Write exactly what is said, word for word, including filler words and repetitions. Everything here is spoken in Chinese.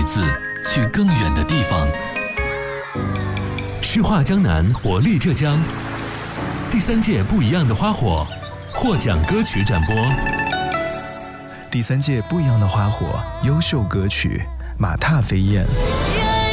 字，去更远的地方。 诗画江南，活力浙江。第三届不一样的花火获奖歌曲展播。 第三届不一样的花火优秀歌曲《马踏飞燕》。